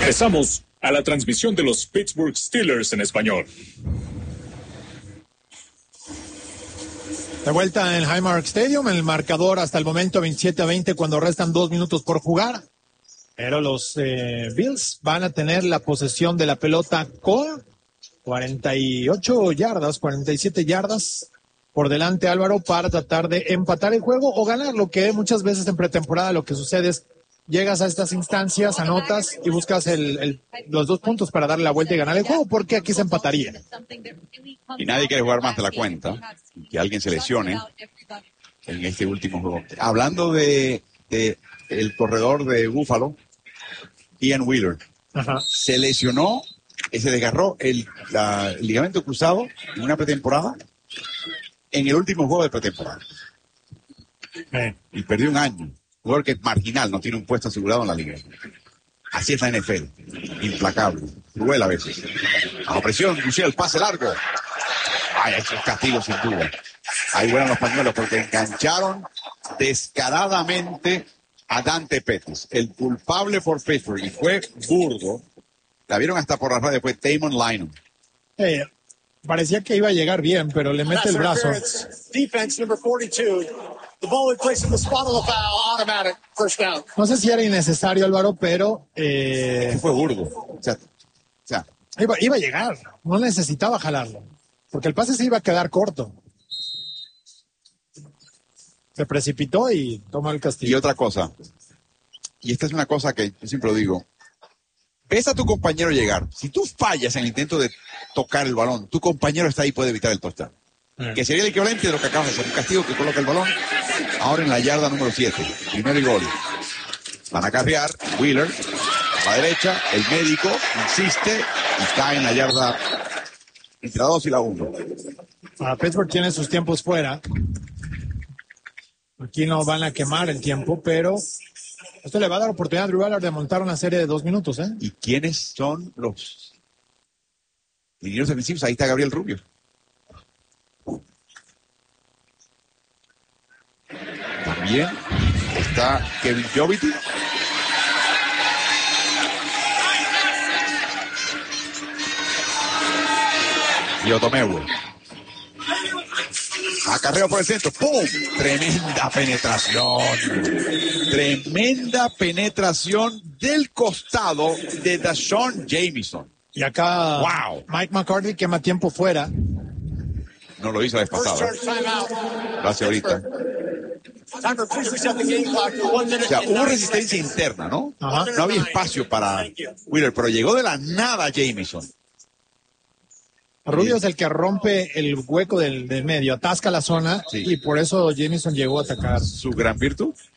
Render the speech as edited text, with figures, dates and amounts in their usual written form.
Regresamos a la transmisión de los Pittsburgh Steelers en español. De vuelta en Highmark Stadium, el marcador hasta el momento 27-20 cuando restan 2 minutos por jugar. Pero los Bills van a tener la posesión de la pelota con 48 yardas, 47 yardas por delante, Álvaro, para tratar de empatar el juego o ganar, lo que muchas veces en pretemporada lo que sucede es llegas a estas instancias, anotas y buscas los 2 puntos para darle la vuelta y ganar el juego, porque aquí se empataría. Y nadie quiere jugar más de la cuenta, que alguien se lesione en este último juego. Hablando de el corredor de Buffalo, Ian Wheeler, se lesionó, se desgarró el ligamento cruzado en una pretemporada, en el último juego de pretemporada. Y perdió un año. Un jugador que es marginal, no tiene un puesto asegurado en la liga. Así es la NFL. Implacable. Cruel a veces. Bajo presión, Lucía, el pase largo. Ay, eso es castigo sin duda. Ahí vuelan los pañuelos porque engancharon descaradamente a Dante Pettis, el culpable por Pittsburgh, y fue burdo. La vieron hasta por la radio, fue Damon Lynam. Parecía que iba a llegar bien, pero le mete el brazo. Defense number 42. The ball we place in the spot of the foul, automatic first down. No sé si era innecesario, Álvaro, pero fue burdo. O sea, iba a llegar, no necesitaba jalarlo, porque el pase se iba a quedar corto. Se precipitó y tomó el castigo. Y otra cosa, y esta es una cosa que yo siempre lo digo, ves a tu compañero llegar. Si tú fallas en el intento de tocar el balón, tu compañero está ahí, puede evitar el touchdown. Que sería el equivalente de lo que acabas de hacer, un castigo que coloca el balón ahora en la yarda número 7, primero y gol. Van a carrear, Wheeler a la derecha, el médico insiste y cae en la yarda entre la 2 y la 1. Pittsburgh tiene sus tiempos fuera. Aquí no van a quemar el tiempo, pero esto le va a dar oportunidad a Drew Ballard de montar una serie de 2 minutos. ¿Y quiénes son los linieros defensivos? Ahí está Gabriel Rubio. También está Kevin Jovity. Y Otomewe. Acarreo por el centro. ¡Pum! Tremenda penetración. Tremenda penetración del costado de Dashawn Jamison. Y acá wow. Mike McCarthy quema tiempo fuera. No lo hizo la vez pasada. Lo hace ahorita. O sea, hubo resistencia interna, ¿no? Ajá. No había espacio para Wheeler, pero llegó de la nada Jamison. Rubio es el que rompe el hueco del medio, atasca la zona, sí. Y por eso Jamison llegó a atacar. Su gran virtud.